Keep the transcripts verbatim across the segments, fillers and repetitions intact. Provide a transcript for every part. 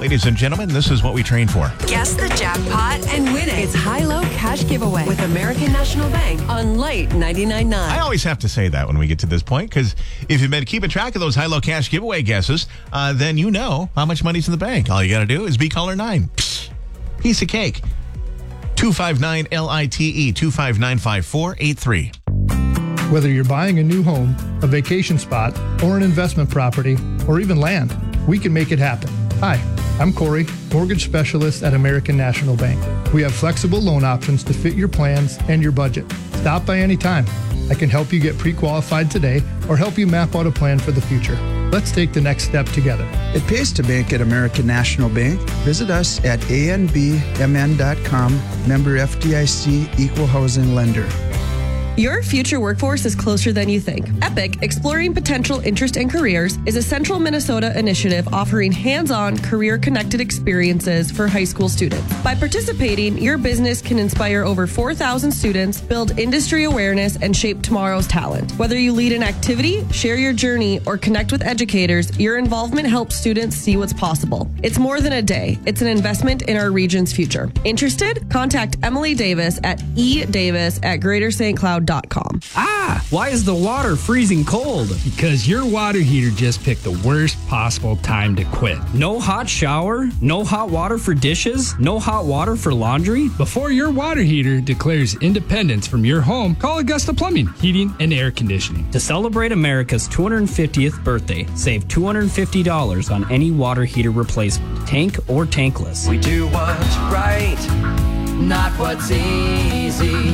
ladies and gentlemen, this is what we train for. Guess the jackpot and win it. It's High-Low Cash Giveaway with American National Bank on Light ninety-nine point nine. I always have to say that when we get to this point, because if you've been keeping track of those High-Low Cash Giveaway guesses, uh, then you know how much money's in the bank. All you got to do is be caller nine. Psst, piece of cake. two five nine L I T E, two five nine five four eight three. Whether you're buying a new home, a vacation spot, or an investment property, or even land, we can make it happen. Hi, I'm Corey, mortgage specialist at American National Bank. We have flexible loan options to fit your plans and your budget. Stop by anytime. I can help you get pre-qualified today or help you map out a plan for the future. Let's take the next step together. It pays to bank at American National Bank. Visit us at A N B M N dot com, member F D I C, equal housing lender. Your future workforce is closer than you think. EPIC, Exploring Potential Interest and Careers, is a central Minnesota initiative offering hands-on, career-connected experiences for high school students. By participating, your business can inspire over four thousand students, build industry awareness, and shape tomorrow's talent. Whether you lead an activity, share your journey, or connect with educators, your involvement helps students see what's possible. It's more than a day. It's an investment in our region's future. Interested? Contact Emily Davis at edavis at greater Saint Cloud dot com. Ah, why is the water freezing cold? Because your water heater just picked the worst possible time to quit. No hot shower? No hot water for dishes? No hot water for laundry? Before your water heater declares independence from your home, call Augusta Plumbing, Heating, and Air Conditioning. To celebrate America's two hundred fiftieth birthday, save two hundred fifty dollars on any water heater replacement, tank or tankless. We do what's right, not what's easy.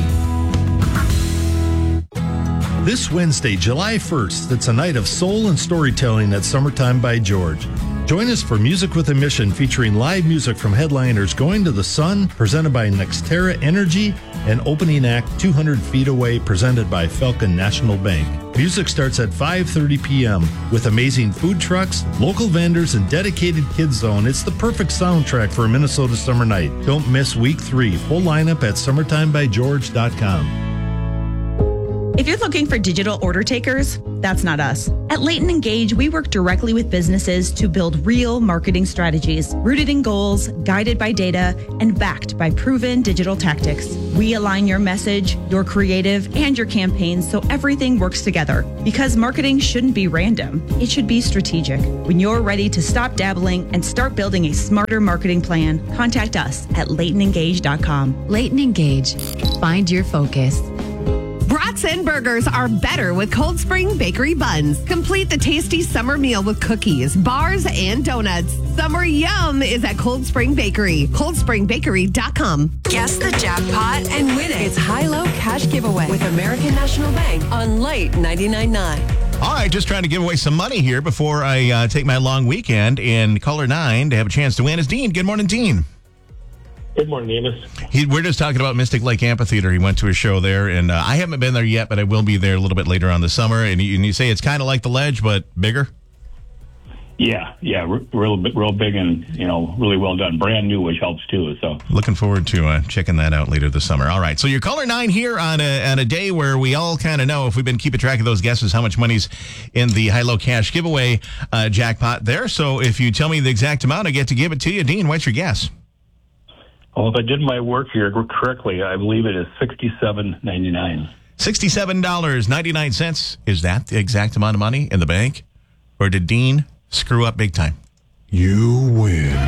This Wednesday, July first, it's a night of soul and storytelling at Summertime by George. Join us for Music with a Mission, featuring live music from headliners Going to the Sun, presented by Nextera Energy, and opening act two hundred feet Away, presented by Falcon National Bank. Music starts at five thirty p.m. with amazing food trucks, local vendors, and dedicated kids zone. It's the perfect soundtrack for a Minnesota summer night. Don't miss week three. Full lineup at summertime by george dot com. If you're looking for digital order takers, that's not us. At Leighton Engage, we work directly with businesses to build real marketing strategies, rooted in goals, guided by data, and backed by proven digital tactics. We align your message, your creative, and your campaigns so everything works together. Because marketing shouldn't be random, it should be strategic. When you're ready to stop dabbling and start building a smarter marketing plan, contact us at leighton engage dot com. Leighton Engage. Find your focus. Brats and burgers are better with Cold Spring Bakery buns. Complete the tasty summer meal with cookies, bars, and donuts. Summer yum is at Cold Spring Bakery. cold spring bakery dot com. Guess the jackpot and win it. It's High-Low Cash Giveaway with American National Bank on Light ninety-nine point nine. All right, just trying to give away some money here before I uh, take my long weekend. And caller nine to have a chance to win is Dean. Good morning, Dean. Good morning, Amos. He, we're just talking about Mystic Lake Amphitheater. He went to a show there, and uh, I haven't been there yet, but I will be there a little bit later on this summer. And you, and you say it's kind of like the Ledge, but bigger? Yeah, yeah, r- real, real big and, you know, really well done. Brand new, which helps too. So looking forward to uh, checking that out later this summer. All right, so you're caller nine here on a, on a day where we all kind of know, if we've been keeping track of those guesses, how much money's in the High-Low Cash Giveaway uh, jackpot there. So if you tell me the exact amount, I get to give it to you. Dean, what's your guess? Well, if I did my work here correctly, I believe it is sixty-seven ninety-nine. sixty-seven dollars and ninety-nine cents. Is that the exact amount of money in the bank? Or did Dean screw up big time? You win.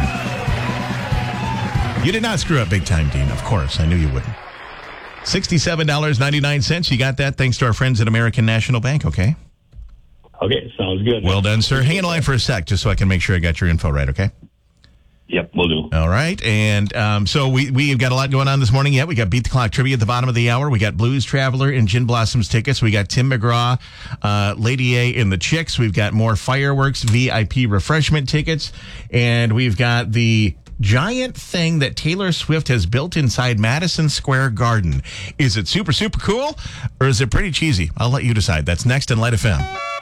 You did not screw up big time, Dean. Of course. I knew you wouldn't. sixty-seven dollars and ninety-nine cents. You got that thanks to our friends at American National Bank, okay? Okay, sounds good. Well done, sir. Hang on the line for a sec just so I can make sure I got your info right, okay? Yep, we'll do. All right. And um, so we, we've got a lot going on this morning. Yeah, we got Beat the Clock trivia at the bottom of the hour. We got Blues Traveler and Gin Blossoms tickets. We got Tim McGraw, uh, Lady A and the Chicks. We've got more fireworks, V I P refreshment tickets. And we've got the giant thing that Taylor Swift has built inside Madison Square Garden. Is it super, super cool, or is it pretty cheesy? I'll let you decide. That's next in Light F M.